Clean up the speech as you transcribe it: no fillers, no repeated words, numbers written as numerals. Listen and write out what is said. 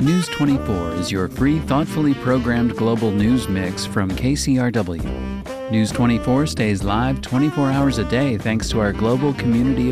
News 24 is your free, thoughtfully programmed global news mix from KCRW. News 24 stays live 24 hours a day thanks to our global community